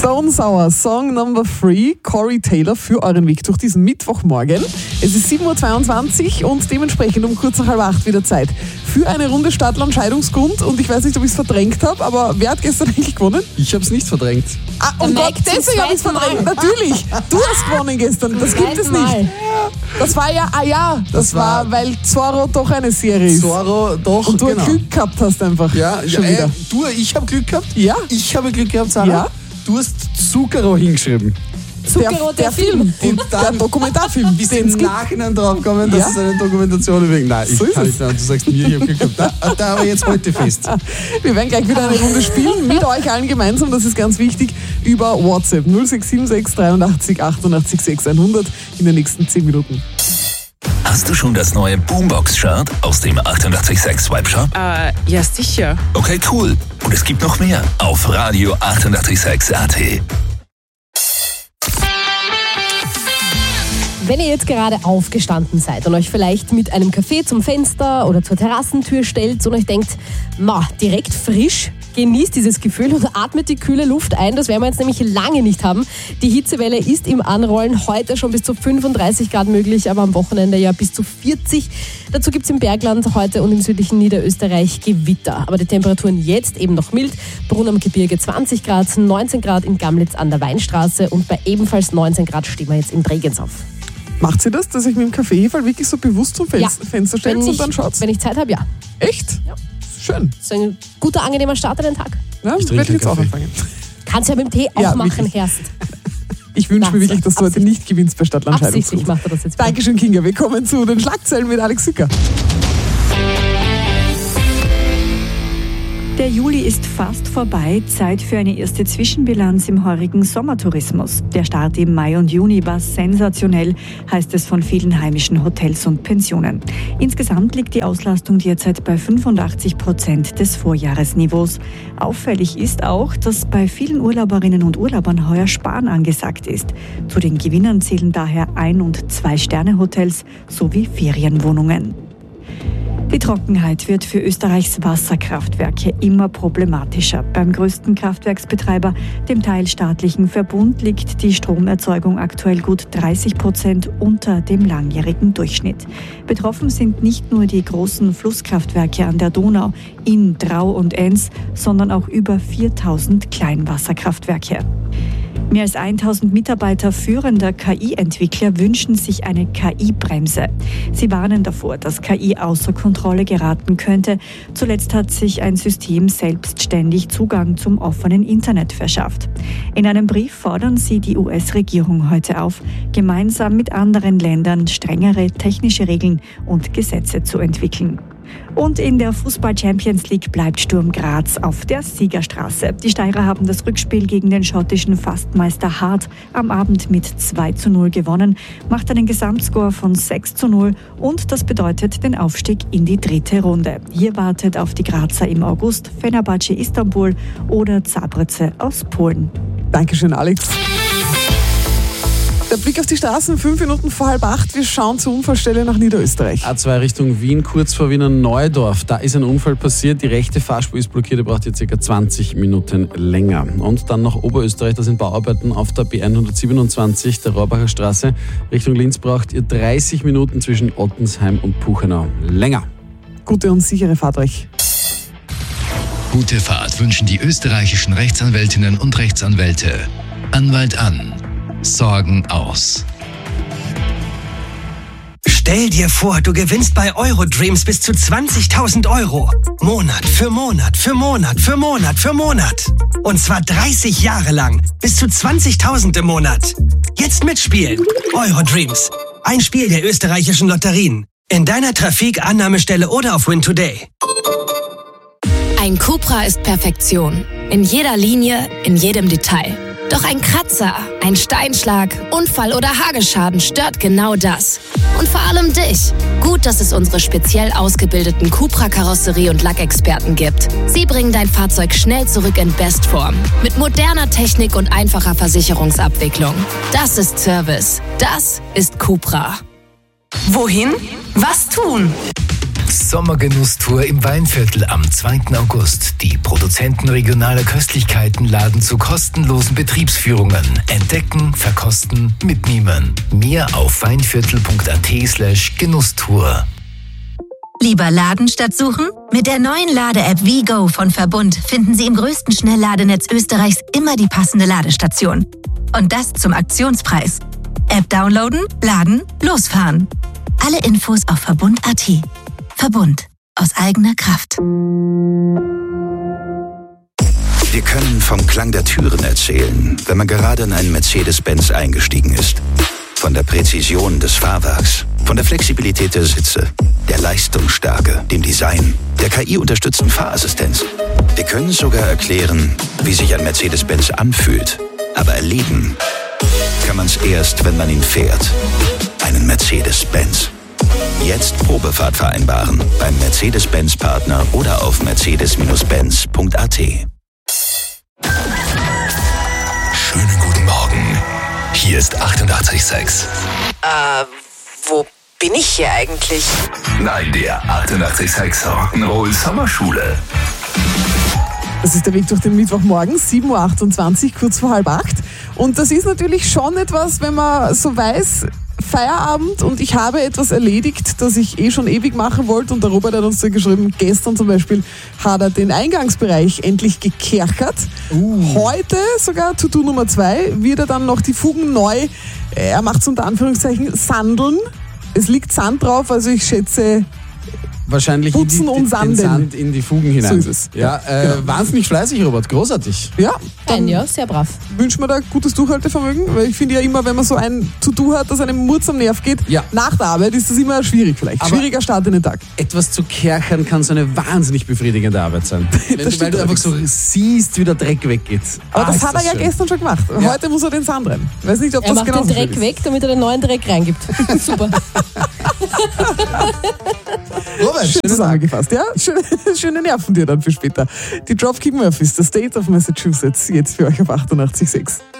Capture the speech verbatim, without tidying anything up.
Stone Sour, Song Number Three, Corey Taylor für euren Weg durch diesen Mittwochmorgen. Es ist sieben Uhr zweiundzwanzig und dementsprechend um kurz nach halb acht wieder Zeit für eine Runde Stadtland Scheidungsgrund. Und ich weiß nicht, ob ich es verdrängt habe, aber wer hat gestern eigentlich gewonnen? Ich habe es nicht verdrängt. Ah, um Gott, deswegen habe ich es verdrängt. Natürlich, du hast gewonnen gestern, das gibt es nicht. Das war ja, ah ja, das, das war, war, weil Zorro doch eine Serie ist. Zorro doch, Und du genau. Glück gehabt hast einfach. Ja, schon ja, wieder. Äh, du, ich habe Glück gehabt. Ja. Ich habe Glück gehabt, Sarah. Ja. Du hast Zucchero hingeschrieben. Zucchero, der, der Film, den, der Dokumentarfilm. Bist im Nachhinein drauf gekommen, dass ja? es eine Dokumentation übrigens. Nein, ich so kann nicht sagen. Du sagst mir, ich habe Glück gehabt. Da, da habe ich jetzt heute fest. Wir werden gleich wieder eine Runde spielen, mit euch allen gemeinsam, das ist ganz wichtig, über WhatsApp null sechs sieben sechs dreiundachtzig achtundachtzig sechs hundert in den nächsten zehn Minuten. Hast du schon das neue Boombox-Shirt aus dem achtundachtzig Komma sechs Swipe-Shop? Äh, ja sicher. Okay, cool. Und es gibt noch mehr auf Radio achtundachtzig Komma sechs A T. Wenn ihr jetzt gerade aufgestanden seid und euch vielleicht mit einem Kaffee zum Fenster oder zur Terrassentür stellt und euch denkt, ma, direkt frisch, genießt dieses Gefühl und atmet die kühle Luft ein. Das werden wir jetzt nämlich lange nicht haben. Die Hitzewelle ist im Anrollen. Heute schon bis zu fünfunddreißig Grad möglich, aber am Wochenende ja bis zu vierzig. Dazu gibt es im Bergland heute und im südlichen Niederösterreich Gewitter. Aber die Temperaturen jetzt eben noch mild. Brunn am Gebirge zwanzig Grad, neunzehn Grad in Gamlitz an der Weinstraße und bei ebenfalls neunzehn Grad stehen wir jetzt in Bregenz auf. Macht sie das, dass ich mit dem Kaffeeheferl wirklich so bewusst zum Fen- ja. Fenster stellt und dann schaut? Wenn ich Zeit habe, ja. Echt? Ja. Schön. Das ist ein guter, angenehmer Start in den Tag. Ja, ich werde jetzt auch anfangen. Kannst ja mit dem Tee auch ja, machen, Herst. Ich wünsche mir wirklich, dass du heute nicht gewinnst bei Stadtland Scheidungsgrund. Absichtlich macht er das jetzt. Dankeschön, Kinga. Wir kommen zu den Schlagzeilen mit Alex Sücker. Der Juli ist fast vorbei, Zeit für eine erste Zwischenbilanz im heurigen Sommertourismus. Der Start im Mai und Juni war sensationell, heißt es von vielen heimischen Hotels und Pensionen. Insgesamt liegt die Auslastung derzeit bei fünfundachtzig Prozent des Vorjahresniveaus. Auffällig ist auch, dass bei vielen Urlauberinnen und Urlaubern heuer Sparen angesagt ist. Zu den Gewinnern zählen daher Ein- und Zwei-Sterne-Hotels sowie Ferienwohnungen. Die Trockenheit wird für Österreichs Wasserkraftwerke immer problematischer. Beim größten Kraftwerksbetreiber, dem teilstaatlichen Verbund, liegt die Stromerzeugung aktuell gut dreißig Prozent unter dem langjährigen Durchschnitt. Betroffen sind nicht nur die großen Flusskraftwerke an der Donau, Inn, Drau und Enns, sondern auch über viertausend Kleinwasserkraftwerke. Mehr als tausend Mitarbeiter führender K I-Entwickler wünschen sich eine K I-Bremse. Sie warnen davor, dass K I außer Kontrolle geraten könnte. Zuletzt hat sich ein System selbstständig Zugang zum offenen Internet verschafft. In einem Brief fordern sie die U S-Regierung heute auf, gemeinsam mit anderen Ländern strengere technische Regeln und Gesetze zu entwickeln. Und in der Fußball-Champions League bleibt Sturm Graz auf der Siegerstraße. Die Steirer haben das Rückspiel gegen den schottischen Fastmeister Hart am Abend mit zwei zu null gewonnen, macht einen Gesamtscore von sechs zu null und das bedeutet den Aufstieg in die dritte Runde. Hier wartet auf die Grazer im August Fenerbahce Istanbul oder Zabrze aus Polen. Dankeschön, Alex. Der Blick auf die Straßen, fünf Minuten vor halb acht. Wir schauen zur Unfallstelle nach Niederösterreich. A zwei Richtung Wien, kurz vor Wiener Neudorf. Da ist ein Unfall passiert. Die rechte Fahrspur ist blockiert. Die braucht jetzt ca. zwanzig Minuten länger. Und dann nach Oberösterreich. Da sind Bauarbeiten auf der B hundertsiebenundzwanzig, der Rohrbacher Straße. Richtung Linz braucht ihr dreißig Minuten zwischen Ottensheim und Puchenau. Länger. Gute und sichere Fahrt euch. Gute Fahrt wünschen die österreichischen Rechtsanwältinnen und Rechtsanwälte. Anwalt an. Sorgen aus. Stell dir vor, du gewinnst bei Eurodreams bis zu zwanzigtausend Euro. Monat für Monat für Monat für Monat für Monat. Und zwar dreißig Jahre lang. Bis zu zwanzigtausend im Monat. Jetzt mitspielen. Eurodreams. Ein Spiel der österreichischen Lotterien. In deiner Trafik, Annahmestelle oder auf Win Today. Ein Cupra ist Perfektion. In jeder Linie, in jedem Detail. Doch ein Kratzer, ein Steinschlag, Unfall oder Hageschaden stört genau das. Und vor allem dich. Gut, dass es unsere speziell ausgebildeten Cupra-Karosserie- und Lackexperten gibt. Sie bringen dein Fahrzeug schnell zurück in Bestform. Mit moderner Technik und einfacher Versicherungsabwicklung. Das ist Service. Das ist Cupra. Wohin? Was tun? Sommergenusstour im Weinviertel am zweiten August. Die Produzenten regionaler Köstlichkeiten laden zu kostenlosen Betriebsführungen. Entdecken, verkosten, mitnehmen. Mehr auf weinviertel.at slash Genusstour. Lieber laden statt suchen? Mit der neuen Lade-App WeGo von Verbund finden Sie im größten Schnellladenetz Österreichs immer die passende Ladestation. Und das zum Aktionspreis. App downloaden, laden, losfahren. Alle Infos auf verbund punkt at. Verbund. Aus eigener Kraft. Wir können vom Klang der Türen erzählen, wenn man gerade in einen Mercedes-Benz eingestiegen ist. Von der Präzision des Fahrwerks, von der Flexibilität der Sitze, der Leistungsstärke, dem Design, der K I-unterstützten Fahrassistenz. Wir können sogar erklären, wie sich ein Mercedes-Benz anfühlt. Aber erleben kann man es erst, wenn man ihn fährt. Einen Mercedes-Benz. Jetzt Probefahrt vereinbaren beim Mercedes-Benz-Partner oder auf mercedes Benz punkt at. Schönen guten Morgen. Hier ist achtundachtzig Komma sechs. Äh, wo bin ich hier eigentlich? Nein, der achtundachtzig Komma sechs Rock'n'Roll Sommerschule. Das ist der Weg durch den Mittwochmorgen, sieben Uhr achtundzwanzig, kurz vor halb acht. Und das ist natürlich schon etwas, wenn man so weiß, Feierabend und ich habe etwas erledigt, das ich eh schon ewig machen wollte. Und der Robert hat uns da geschrieben, gestern zum Beispiel hat er den Eingangsbereich endlich gekerchert. Uh. Heute sogar To-Do Nummer zwei wird er dann noch die Fugen neu, er macht es unter Anführungszeichen, sandeln. Es liegt Sand drauf, also ich schätze... Wahrscheinlich Putzen in die, und Sanden. den Sand in die Fugen hinein. So ist es. Ja, äh, genau. Wahnsinnig fleißig, Robert. Großartig. Ja, Ein, ja, sehr brav. wünscht mir da gutes Durchhaltevermögen, weil ich finde ja immer, wenn man so ein To-Do hat, das einem Murz am Nerv geht, ja. nach der Arbeit ist das immer schwierig vielleicht. Aber schwieriger Start in den Tag. Etwas zu kerchern kann so eine wahnsinnig befriedigende Arbeit sein. Wenn, Das du- weil du einfach so siehst, wie der Dreck weggeht. Aber Ah, das ist hat er ja schön. gestern schon gemacht. Ja. Heute muss er den Sand rein. Weiß nicht, ob Er das macht genau den Dreck weg, damit er den neuen Dreck reingibt. Super. Robert, Schön schönen Tag. zusammengefasst, ja? Schöne, schöne Nerven dir dann für später. Die Dropkick Murphys, der State of Massachusetts, jetzt für euch auf achtundachtzig Komma sechs.